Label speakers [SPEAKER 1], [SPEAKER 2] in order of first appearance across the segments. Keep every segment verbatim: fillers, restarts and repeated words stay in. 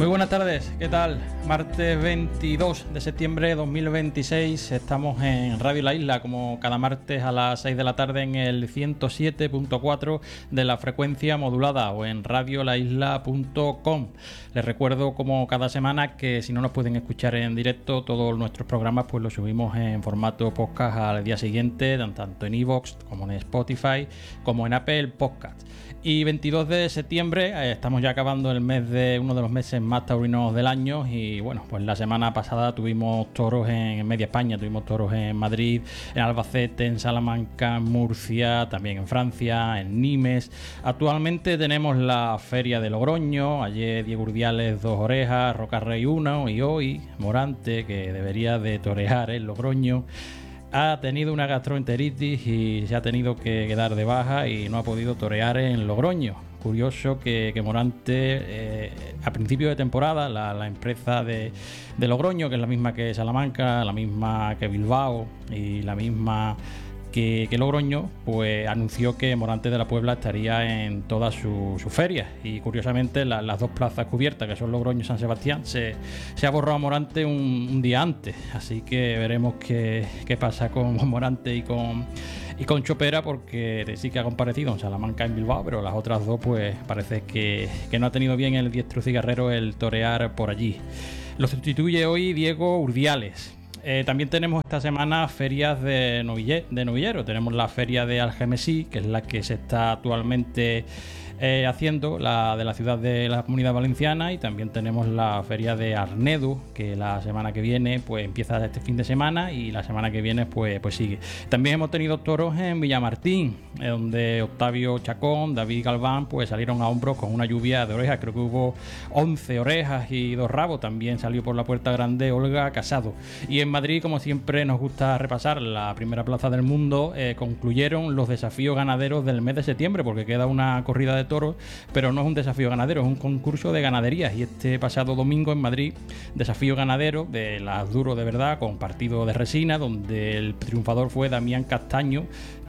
[SPEAKER 1] Muy buenas tardes, ¿qué tal? Martes veintidós de septiembre de dos mil veintiséis, estamos en Radio La Isla, como cada martes a las seis de la tarde en el ciento siete punto cuatro de la frecuencia modulada o en radio la isla punto com. Les recuerdo, como cada semana, que si no nos pueden escuchar en directo, todos nuestros programas pues los subimos en formato podcast al día siguiente, tanto en iVoox como en Spotify, como en Apple Podcast. Y veintidós de septiembre, eh, estamos ya acabando el mes de uno de los meses más taurinos del año y bueno, pues la semana pasada tuvimos toros en, en media España, tuvimos toros en Madrid, en Albacete, en Salamanca, en Murcia, también en Francia, en Nimes. Actualmente tenemos la Feria de Logroño, ayer Diego Urdiales dos orejas, Rocarrey uno y hoy Morante, que debería de torear en Logroño, ha tenido una gastroenteritis y se ha tenido que quedar de baja y no ha podido torear en Logroño. Curioso que, que Morante, eh, a principio de temporada, la, la empresa de, de Logroño, que es la misma que Salamanca, la misma que Bilbao y la misma que, que Logroño, pues anunció que Morante de la Puebla estaría en todas sus su ferias. Y curiosamente la, las dos plazas cubiertas, que son Logroño y San Sebastián, se, se ha borrado a Morante un, un día antes. Así que veremos qué, qué pasa con Morante y con... y con Chopera, porque sí que ha comparecido en Salamanca, en Bilbao, pero las otras dos pues parece que, que no ha tenido bien el diestro cigarrero el torear por allí. Lo sustituye hoy Diego Urdiales. Eh, también tenemos esta semana ferias de, noville, de novillero. Tenemos la feria de Algemesí, que es la que se está actualmente eh, haciendo, la de la ciudad de la Comunidad Valenciana, y también tenemos la feria de Arnedo, que la semana que viene pues empieza este fin de semana y la semana que viene pues, pues sigue. También hemos tenido toros en Villamartín, eh, donde Octavio Chacón, David Galván pues salieron a hombros con una lluvia de orejas. Creo que hubo once orejas y dos rabos. También salió por la puerta grande Olga Casado. Y en Madrid, como siempre nos gusta repasar la primera plaza del mundo, eh, concluyeron los desafíos ganaderos del mes de septiembre, porque queda una corrida de toros, pero no es un desafío ganadero, es un concurso de ganaderías. Y este pasado domingo en Madrid, desafío ganadero de las Duro de Verdad, con partido de resina, donde el triunfador fue Damián Castaño,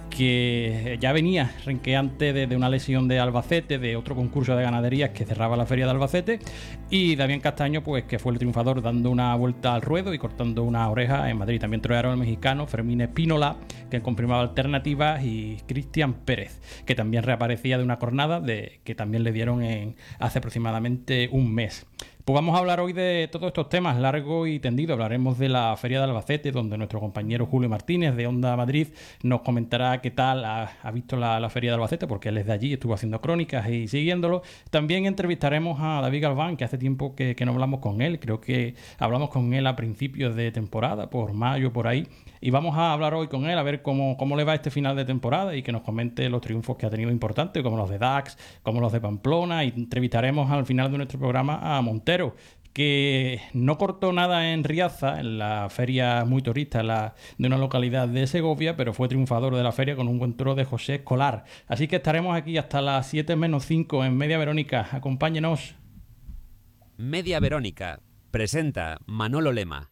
[SPEAKER 1] que ya venía renqueante de, de una lesión de Albacete, de otro concurso de ganaderías que cerraba la feria de Albacete, y Damián Castaño pues que fue el triunfador dando una vuelta al ruedo y cortando una oreja en Madrid. También torearon el mexicano Fermín Espínola, que confirmaba alternativas, y Cristian Pérez, que también reaparecía de una cornada de, que también le dieron en, hace aproximadamente un mes. Pues vamos a hablar hoy de todos estos temas, largo y tendido. Hablaremos de la Feria de Albacete, donde nuestro compañero Julio Martínez de Onda Madrid nos comentará qué tal ha, ha visto la, la Feria de Albacete, porque él es de allí, estuvo haciendo crónicas y siguiéndolo. También entrevistaremos a David Galván, que hace tiempo que, que no hablamos con él. Creo que hablamos con él a principios de temporada, por mayo, por ahí. Y vamos a hablar hoy con él, a ver cómo, cómo le va este final de temporada y que nos comente los triunfos que ha tenido importantes, como los de Dax, como los de Pamplona. Y entrevistaremos al final de nuestro programa a Montero, que no cortó nada en Riaza, en la feria muy turista la, de una localidad de Segovia, pero fue triunfador de la feria con un buen toro de José Escolar. Así que estaremos aquí hasta las siete menos cinco en Media Verónica. Acompáñenos.
[SPEAKER 2] Media Verónica presenta Manolo Lema.